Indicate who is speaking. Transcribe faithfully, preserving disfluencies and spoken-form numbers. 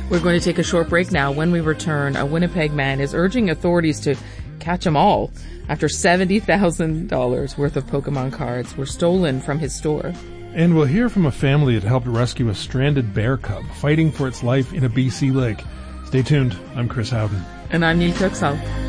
Speaker 1: We're going to take a short break now. When we return, a Winnipeg man is urging authorities to catch them all after seventy thousand dollars worth of Pokemon cards were stolen from his store.
Speaker 2: And we'll hear from a family that helped rescue a stranded bear cub fighting for its life in a B C lake. Stay tuned. I'm Chris Howden.
Speaker 1: And I'm Neil Tuxall.